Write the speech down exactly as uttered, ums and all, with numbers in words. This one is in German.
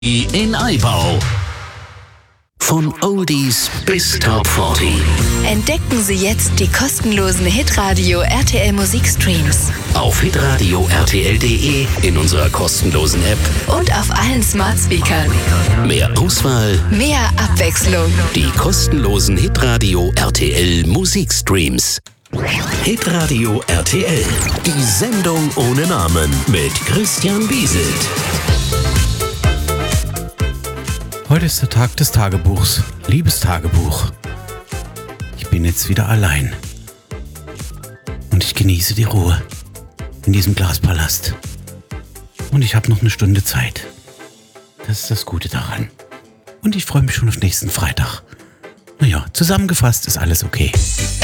in Aibau. Von Oldies bis Top vierzig. Entdecken Sie jetzt die kostenlosen Hitradio R T L Musikstreams. Auf hitradio r t l punkt d e, in unserer kostenlosen App und auf allen Smart Speakern. Mehr Auswahl, mehr Abwechslung. Die kostenlosen Hitradio R T L Musikstreams. Hitradio R T L, die Sendung ohne Namen mit Christian Bieselt. Heute ist der Tag des Tagebuchs. Liebes Tagebuch. Ich bin jetzt wieder allein. Und ich genieße die Ruhe in diesem Glaspalast. Und ich habe noch eine Stunde Zeit. Das ist das Gute daran. Und ich freue mich schon auf nächsten Freitag. Naja, zusammengefasst ist alles okay.